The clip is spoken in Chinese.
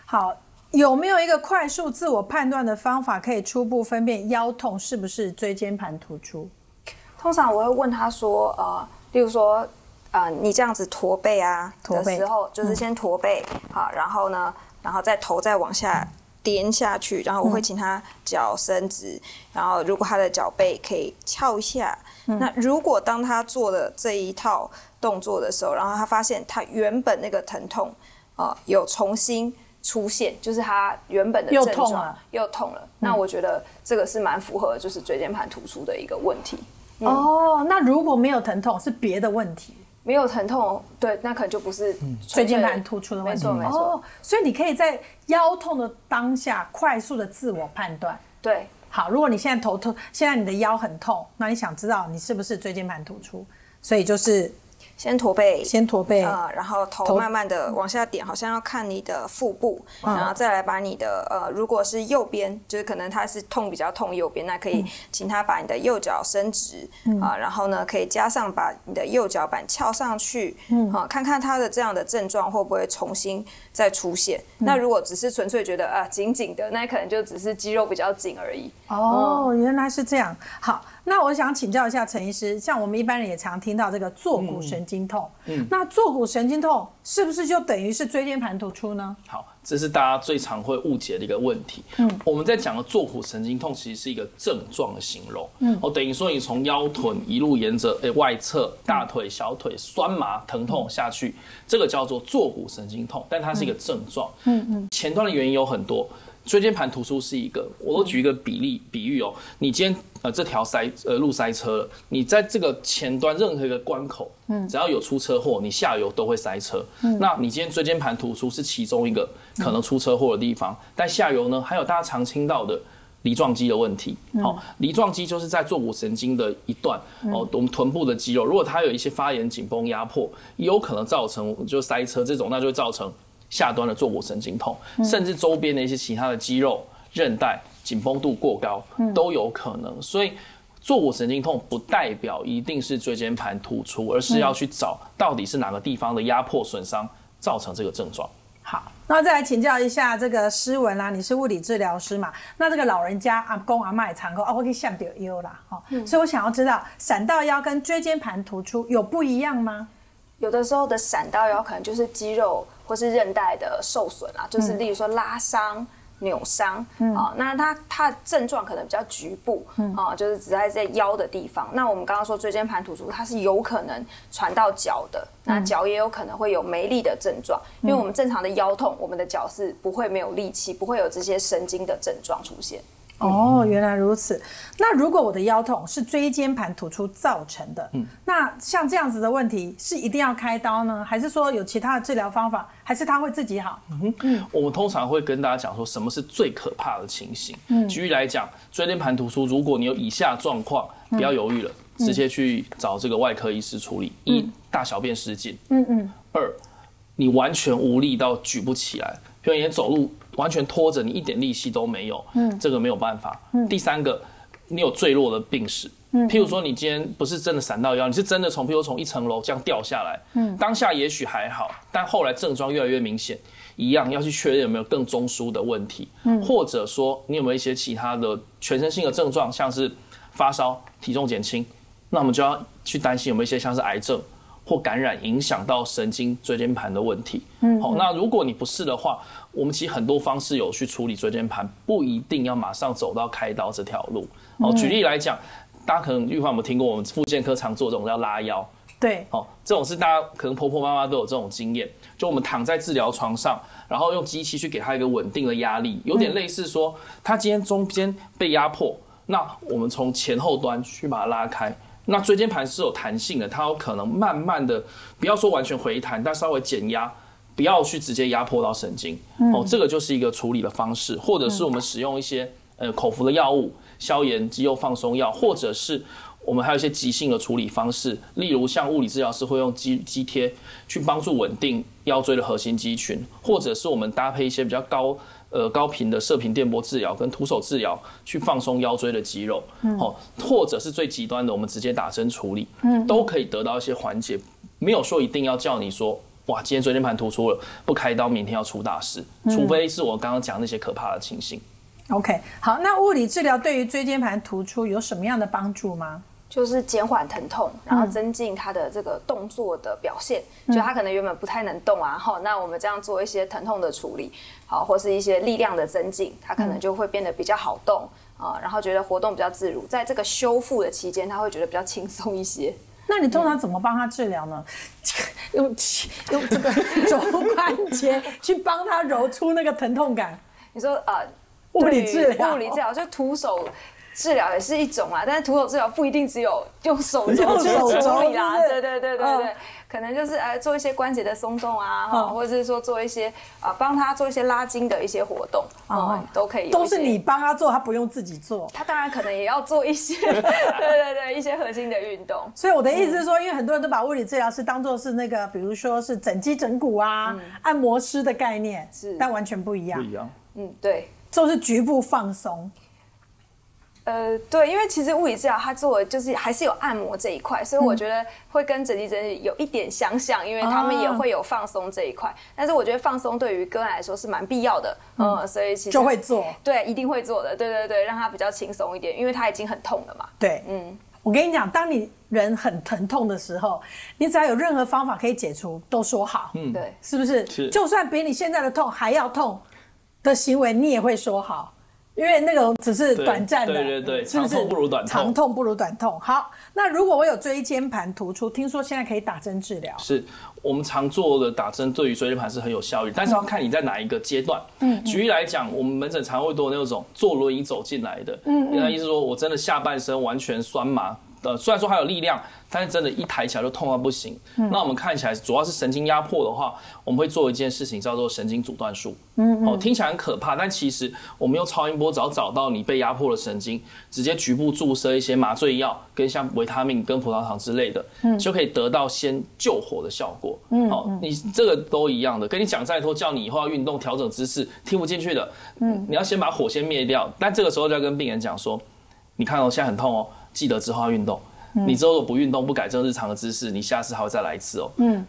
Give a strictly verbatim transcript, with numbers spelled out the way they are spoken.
好，有没有一个快速自我判断的方法，可以初步分辨腰痛是不是椎间盘突出？ 通常我会问他说，呃，例如说，呃，你这样子驼背啊的时候，就是先驼背，好、嗯，然后呢，然后再头再往下颠下去，然后我会请他脚伸直，然后如果他的脚背可以翘一下，嗯、那如果当他做了这一套动作的时候，然后他发现他原本那个疼痛，呃，有重新出现，就是他原本的症状又痛了， 又痛了。那我觉得这个是蛮符合就是椎间盘突出的一个问题。 嗯、哦，那如果没有疼痛，是别的问题。 没有疼痛，对，那可能就不是椎间盘突出的问题。 没错，没错。 哦，所以你可以在腰痛的当下快速的自我判断。 对， 好，如果你现在头痛，现在你的腰很痛，那你想知道你是不是椎间盘突出，所以就是先驼背， 先驼背， 呃，然后头慢慢的往下点，好像要看你的腹部，嗯、然后再来把你的呃，如果是右边，就是可能他是痛比较痛右边，那可以请他把你的右脚伸直，嗯、啊，然后呢可以加上把你的右脚板翘上去，嗯，啊，看看他的这样的症状会不会重新再出现。嗯、那如果只是纯粹觉得啊紧紧的，那可能就只是肌肉比较紧而已。 哦，嗯、原来是这样。好。那我想请教一下陈医师，像我们一般人也常听到这个坐骨神经痛，嗯，嗯那坐骨神经痛是不是就等于是椎间盘突出呢？ 好，这是大家最常会误解的一个问题。嗯，我们在讲的坐骨神经痛其实是一个症状的形容，嗯，哦，等于说你从腰臀一路沿着诶外侧大腿、小腿酸麻疼痛下去，这个叫做坐骨神经痛，但它是一个症状。嗯嗯，前端的原因有很多。椎间盘突出是一个，我都举一个比例比喻哦。你今天呃这条塞呃路塞车了，你在这个前端任何一个关口，嗯，只要有出车祸，你下游都会塞车。嗯，那你今天椎间盘突出是其中一个可能出车祸的地方，嗯、但下游呢，还有大家常听到的梨状肌的问题。好、嗯，梨状肌就是在坐骨神经的一段哦，我们臀部的肌肉，如果它有一些发炎、紧绷、压迫，也有可能造成就塞车这种，那就会造成下端的坐骨神经痛，甚至周边的一些其他的肌肉、韧带紧绷度过高都有可能。所以坐骨神经痛不代表一定是椎间盘突出，而是要去找到底是哪个地方的压迫损伤造成这个症状。 好，那再来请教一下这个诗文啦，你是物理治疗师嘛？那这个老人家阿公阿嬷也常说啊，我可以闪到腰啦，哈、嗯，所以我想要知道闪到腰跟椎间盘突出有不一样吗？ 有的时候的闪到腰可能就是肌肉或是韧带的受损啊，就是例如说拉伤、扭伤，嗯、啊，那它它的症状可能比较局部，嗯、啊，就是只在在腰的地方。那我们刚刚说椎间盘突出，它是有可能传到脚的，那脚也有可能会有没力的症状，因为我们正常的腰痛，我们的脚是不会没有力气，不会有这些神经的症状出现。 哦，原来如此。那如果我的腰痛是椎间盘突出造成的，嗯，那像这样子的问题是一定要开刀呢，还是说有其他的治疗方法，还是它会自己好？ 嗯嗯，我们通常会跟大家讲说什么是最可怕的情形。嗯，举例来讲，椎间盘突出，如果你有以下状况，不要犹豫了，嗯、直接去找这个外科医师处理。嗯、一，大小便失禁。嗯嗯。二，你完全无力到举不起来，比如你走路完全拖着，你一点力气都没有，嗯，这个没有办法。嗯、第三个，你有坠落的病史，嗯，譬如说你今天不是真的闪到腰，你是真的从譬如从一层楼这样掉下来，嗯，当下也许还好，但后来症状越来越明显，一样要去确认有没有更中枢的问题，嗯，或者说你有没有一些其他的全身性的症状，像是发烧、体重减轻，那我们就要去担心有没有一些像是癌症或感染影响到神经椎间盘的问题。嗯，好，那如果你不是的话，我们其实很多方式有去处理椎间盘，不一定要马上走到开刀这条路。好，举例来讲，大家可能预防有没有听过我们复健科常做这种叫拉腰？ 对， 好，这种是大家可能婆婆妈妈都有这种经验，就我们躺在治疗床上，然后用机器去给他一个稳定的压力，有点类似说他今天中间被压迫，那我们从前后端去把它拉开。那椎间盘是有弹性的，它有可能慢慢的，不要说完全回弹，但稍微减压，不要去直接压迫到神经。嗯、哦，这个就是一个处理的方式，或者是我们使用一些呃口服的药物、消炎、肌肉放松药，或者是我们还有一些急性的处理方式，例如像物理治疗师会用肌肌贴去帮助稳定腰椎的核心肌群，或者是我们搭配一些比较高。呃，高频的射频电波治疗跟徒手治疗去放松腰椎的肌肉，嗯，哦，或者是最极端的，我们直接打针处理，嗯，都可以得到一些缓解。没有说一定要叫你说哇，今天椎间盘突出了，不开刀明天要出大事，除非是我刚刚讲那些可怕的情形。 OK， 好，那物理治疗对于椎间盘突出有什么样的帮助吗？ 就是减缓疼痛，然后增进他的这个动作的表现。嗯、就他可能原本不太能动啊，好，那我们这样做一些疼痛的处理，好，或是一些力量的增进，他可能就会变得比较好动啊、呃，然后觉得活动比较自如，在这个修复的期间，他会觉得比较轻松一些。 那你通常怎么帮他治疗呢？用用这个肘关节去帮他揉出那个疼痛感？ 你说呃， 物理治疗， 物理治疗就徒手治疗也是一种啦，但是徒手治疗不一定只有用手肘去处理啦，对对对对对，嗯、可能就是呃做一些关节的松动啊，嗯、或者是说做一些啊帮、呃、他做一些拉筋的一些活动，嗯，嗯都可以。 都是你帮他做，他不用自己做。 他当然可能也要做一些，对对对，一些核心的运动。 所以我的意思是说，因为很多人都把物理治疗师当作是那个，比如说是整肌整骨啊、嗯、按摩师的概念，是，但完全不一样。 不一样。 嗯，对， 就是局部放松。 呃，对，因为其实物理治疗它做的就是还是有按摩这一块，所以我觉得会跟整肌整体有一点相像，因为他们也会有放松这一块。但是我觉得放松对于个人来说是蛮必要的，嗯，呃、所以其实就会做， 对，一定会做的，对对对，让他比较轻松一点，因为他已经很痛了嘛。 对，嗯，我跟你讲，当你人很疼痛的时候，你只要有任何方法可以解除，都说好， 嗯，对， 是不是？ 是， 就算比你现在的痛还要痛的行为，你也会说好。因为那个只是短暂的， 对对对， 是不是？ 长痛不如短痛， 长痛不如短痛。好，那如果我有椎间盘突出，听说现在可以打针治疗。 是我们常做的打针，对于椎间盘是很有效率，但是要看你在哪一个阶段。嗯，举例来讲，我们门诊常会多那种坐轮椅走进来的，嗯，那意思说我真的下半身完全酸麻。呃，虽然说还有力量，但是真的，一抬起来就痛到不行。嗯、那我们看起来主要是神经压迫的话，我们会做一件事情叫做神经阻断术。嗯, 嗯，哦，听起来很可怕，但其实我们用超音波只要找到你被压迫的神经，直接局部注射一些麻醉药，跟像维他命跟葡萄糖之类的，嗯，就可以得到先救活的效果。嗯，哦，你这个都一样的，跟你讲再多，叫你以后要运动调整姿势，听不进去的。嗯，你要先把火先灭掉，但这个时候就要跟病人讲说，你看哦，现在很痛哦。记得之后要运动，嗯、你之后不运动不改正日常的姿势，你下次还会再来一次哦。嗯，